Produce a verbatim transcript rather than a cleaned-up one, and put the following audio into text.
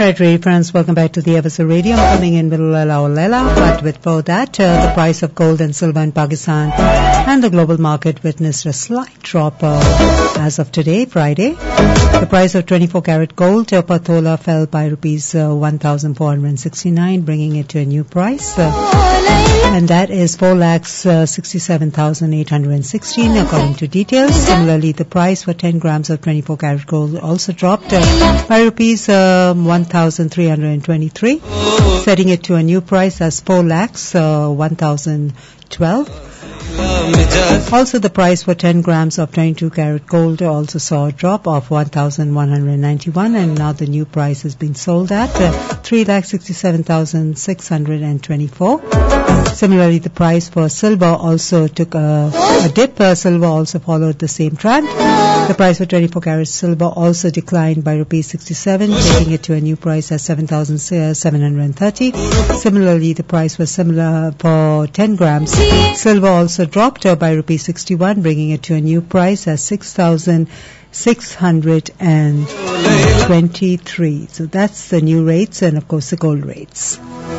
Alright, radio friends, welcome back to the Episode Radio. I'm coming in with Lela Lela, but before that, uh, the price of gold and silver in Pakistan and the global market witnessed a slight drop uh, as of today, Friday. The price of twenty-four karat gold uh, per thola fell by rupees uh, one thousand four hundred sixty-nine, bringing it to a new price. Uh, and that is four lakhs uh, sixty-seven thousand eight hundred sixteen according to details. Similarly, the price for ten grams of twenty-four karat gold also dropped uh, by rupees uh, one thousand three hundred twenty-three, setting it to a new price as four lakhs uh, one thousand twelve. Also, the price for ten grams of twenty-two karat gold also saw a drop of one thousand one hundred ninety-one, and now the new price has been sold at uh, three lakh sixty-seven thousand six hundred twenty-four. Similarly, the price for silver also took a, a dip. Uh, silver also followed the same trend. The price for twenty-four karat silver also declined by rupees sixty-seven, taking it to a new price at seven thousand seven hundred thirty. Similarly, the price was similar for ten grams. Silver also dropped uh, by rupees sixty-one, bringing it to a new price at six thousand six hundred twenty-three. So that's the new rates and, of course, the gold rates.